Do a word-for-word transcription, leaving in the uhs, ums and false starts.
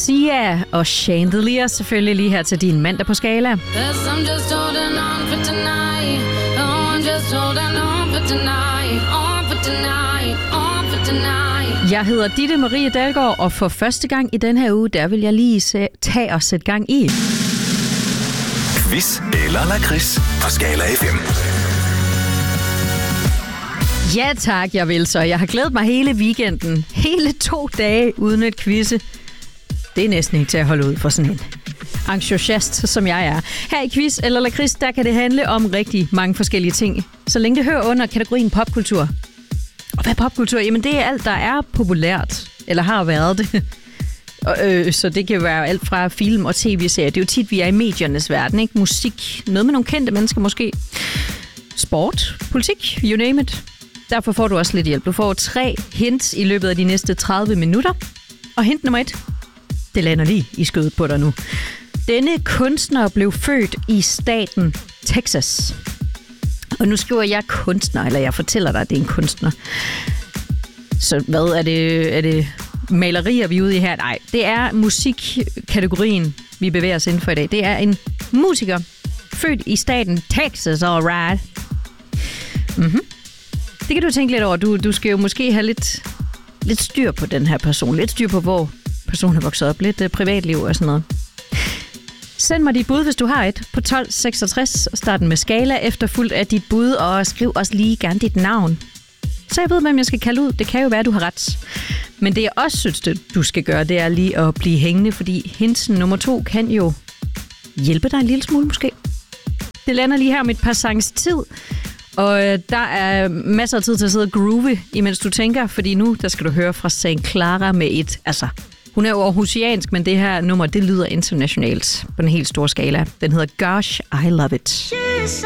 Sia og Chandelier selvfølgelig lige her til din mandag på Skala. Jeg hedder Ditte Marie Dalgaard, og for første gang i den her uge, der vil jeg lige se, tage og sætte gang i Quiz eller lakrids på Skala F M. Ja tak, jeg vil så. Jeg har glædet mig hele weekenden. Hele to dage uden et quizze. Det er næsten ikke til at holde ud for sådan en entusiast, som jeg er. Her i Quiz eller lakrids, der kan det handle om rigtig mange forskellige ting. Så længe det hører under kategorien popkultur. Og hvad er popkultur? Jamen det er alt, der er populært. Eller har været det. Øh, så det kan være alt fra film og tv-serier. Det er jo tit, vi er i mediernes verden, ikke? Musik, noget med nogle kendte mennesker måske. Sport, politik, you name it. Derfor får du også lidt hjælp. Du får tre hints i løbet af de næste tredive minutter. Og hint nummer et, det lander lige i skødet på dig nu. Denne kunstner blev født i staten Texas. Og nu skriver jeg kunstner, eller jeg fortæller dig, at det er en kunstner. Så hvad er det? Er det malerier, vi er ude i her? Nej, det er musikkategorien, vi bevæger os inden for i dag. Det er en musiker, født i staten Texas, alright. Mhm. Det kan du tænke lidt over. Du, du skal jo måske have lidt, lidt styr på den her person. Lidt styr på, hvor personen er vokset op. Lidt uh, privatliv og sådan noget. Send mig dit bud, hvis du har et, på tolv seksogtres. Start med Skala efterfulgt af dit bud, og skriv også lige gerne dit navn. Så jeg ved, hvem jeg skal kalde ud. Det kan jo være, du har ret. Men det jeg også synes, det, du skal gøre, det er lige at blive hængende, fordi hinsen nummer to kan jo hjælpe dig en lille smule måske. Det lander lige her om et par sangs tid, og der er masser af tid til at sidde og groove, imens du tænker, fordi nu der skal du høre fra Saint Clara med et, altså, hun er jo aarhusiansk, men det her nummer, det lyder internationalt på den helt store skala. Den hedder Gosh, I Love It.